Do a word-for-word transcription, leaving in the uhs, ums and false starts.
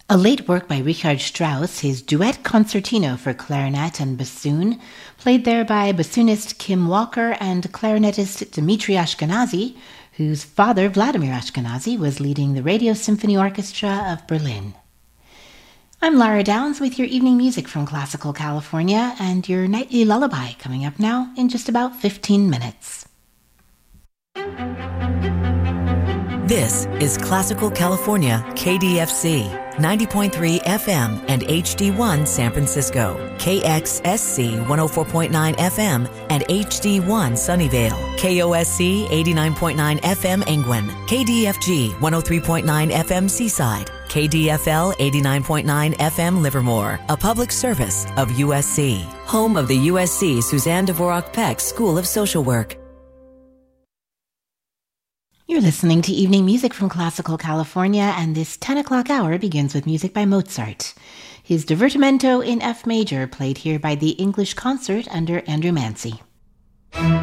A late work by Richard Strauss, his duet concertino for clarinet and bassoon, played there by bassoonist Kim Walker and clarinetist Dmitri Ashkenazy, whose father, Vladimir Ashkenazy, was leading the Radio Symphony Orchestra of Berlin. I'm Lara Downs with your evening music from Classical California and your nightly lullaby coming up now in just about fifteen minutes. This is Classical California, K D F C, ninety point three F M and H D one San Francisco, K X S C one oh four point nine F M and H D one Sunnyvale, K O S C eighty-nine point nine F M Angwin, K D F G one oh three point nine F M Seaside, K D F L eighty-nine point nine F M Livermore, a public service of U S C, home of the U S C Suzanne Dvorak Peck School of Social Work. You're listening to evening music from Classical California, and this ten o'clock hour begins with music by Mozart. His Divertimento in F major, played here by the English Concert under Andrew Mancy.